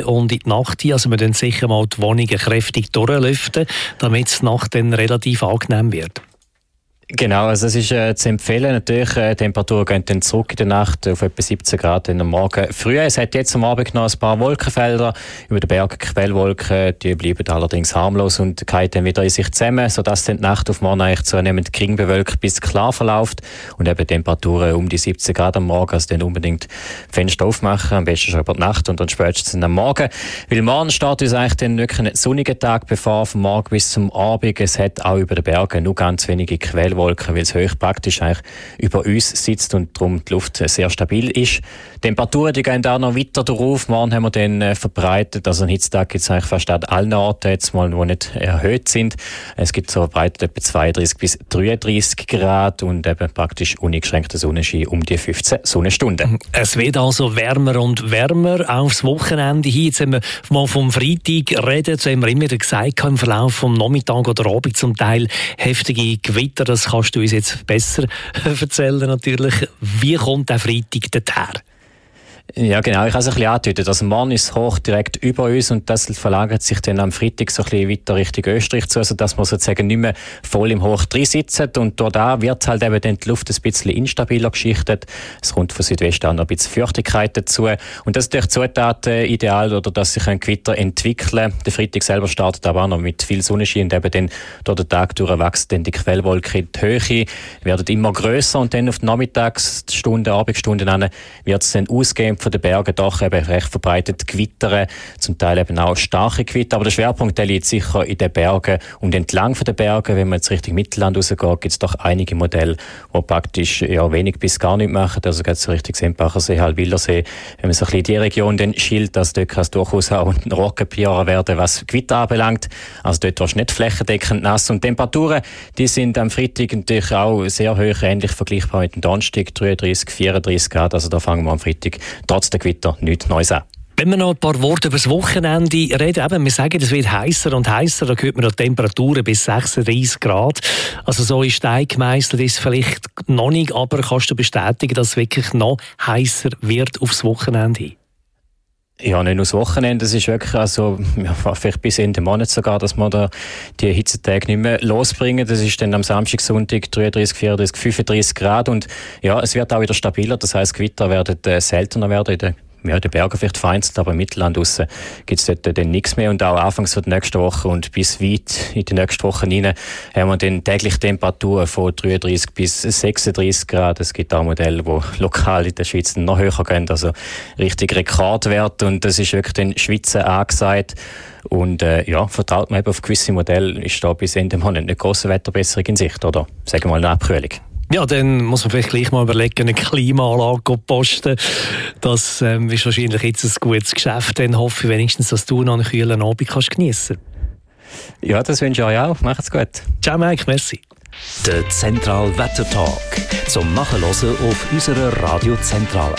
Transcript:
und in die Nacht hin. Also wir dann sicher mal die Wohnungen kräftig durchlüften, damit es die Nacht dann relativ angenehm wird. Genau, also es ist zu empfehlen. Natürlich, die Temperaturen gehen dann zurück in der Nacht auf etwa 17 Grad am Morgen früh. Es hat jetzt am Abend noch ein paar Wolkenfelder über den Bergen, Quellwolken. Die bleiben allerdings harmlos und fallen dann wieder in sich zusammen, sodass dann die Nacht auf morgen eigentlich zunehmend gering bewölkt bis klar verläuft und eben Temperaturen um die 17 Grad am Morgen. Also dann unbedingt Fenster aufmachen, am besten schon über die Nacht und dann spätestens am Morgen. Weil morgen steht uns eigentlich dann wirklich ein sonniger Tag bevor, vom Morgen bis zum Abend. Es hat auch über den Bergen nur ganz wenige Quellwolken, weil es hoch praktisch eigentlich über uns sitzt und darum die Luft sehr stabil ist. Die Temperaturen die gehen auch noch weiter drauf. Morgen haben wir dann verbreitet, also einen Hitztag gibt es eigentlich fast an allen Orten jetzt mal, die nicht erhöht sind. Es gibt so verbreitet etwa 32 bis 33 Grad und eben praktisch uneingeschränkter Sonnenschein um die 15 Sonnenstunden. Es wird also wärmer und wärmer aufs Wochenende hin. Jetzt haben wir mal vom Freitag reden, so haben wir immer wieder gesagt, im Verlauf vom Nachmittag oder Abend zum Teil heftige Gewitter. Das kannst du uns jetzt besser erzählen natürlich. Wie kommt der Freitag dorthin? Ja, genau. Ich habe es ein bisschen angedeutet. Also morgen ist hoch direkt über uns und das verlagert sich dann am Freitag so ein bisschen weiter Richtung Österreich zu, also dass wir sozusagen nicht mehr voll im Hoch drin sitzen und dort wird halt eben dann die Luft ein bisschen instabiler geschichtet. Es kommt von Südwesten auch noch ein bisschen Feuchtigkeit dazu und das ist durch Zutaten ideal, oder dass sich ein Gewitter entwickeln. Der Freitag selber startet aber auch noch mit viel Sonnenschein und eben dann durch den Tag durch wächst dann die Quellwolke in die Höhe, werden immer grösser und dann auf die Nachmittagsstunden, Abendstunden an wird es dann ausgehend von den Bergen doch eben recht verbreitet Gewitter, zum Teil eben auch starke Gewitter, aber der Schwerpunkt der liegt sicher in den Bergen und entlang von den Bergen, wenn man jetzt Richtung Mittelland rausgeht, gibt es doch einige Modelle, die praktisch ja wenig bis gar nicht machen, also geht so Richtung Sempacher See, Halbwillersee, wenn man so ein bisschen in die Region dann schielt, dass dort kann es durchaus auch ein Rockenpier werden, was Gewitter anbelangt, also dort warst du nicht flächendeckend nass und Temperaturen, die sind am Freitag natürlich auch sehr hoch, ähnlich vergleichbar mit dem Donnerstag, 33, 34 Grad, also da fangen wir am Freitag trotz der Gewitter nichts Neues an. Wenn wir noch ein paar Worte über das Wochenende reden, eben, wir sagen, es wird heißer und heißer, da hört man noch Temperaturen bis 36 Grad. Also so ist Stein gemeißelt, ist vielleicht noch nicht, aber kannst du bestätigen, dass es wirklich noch heißer wird aufs Wochenende hin? Ja, nicht nur das Wochenende, es ist wirklich, also, ja, vielleicht bis Ende Monat sogar, dass wir da die Hitzetage nicht mehr losbringen. Das ist dann am Samstag, Sonntag 33, 34, 35 Grad und ja, es wird auch wieder stabiler, das heisst, Gewitter werden seltener werden in den Bergen vielleicht vereinzelt, aber im Mittelland draussen gibt es dort dann nichts mehr. Und auch anfangs von der nächsten Woche und bis weit in die nächste Woche hinein haben wir dann täglich Temperaturen von 33 bis 36 Grad. Es gibt auch Modelle, die lokal in der Schweiz noch höher gehen, also richtig Rekordwert. Und das ist wirklich den Schweizer angesagt. Und ja, vertraut man eben auf gewisse Modelle, ist da bis Ende Monat nicht grosse Wetterbesserung in Sicht, oder sagen wir mal eine Abkühlung. Ja, dann muss man vielleicht gleich mal überlegen, eine Klimaanlage zu posten. Das ist wahrscheinlich jetzt ein gutes Geschäft. Dann hoffe ich wenigstens, dass du noch einen kühlen Abend geniessen kannst. Ja, das wünsche ich euch auch. Macht's gut. Ciao, Mike. Merci. Der Zentral Wetter Talk. Zum Nachhören auf unserer Radio Zentral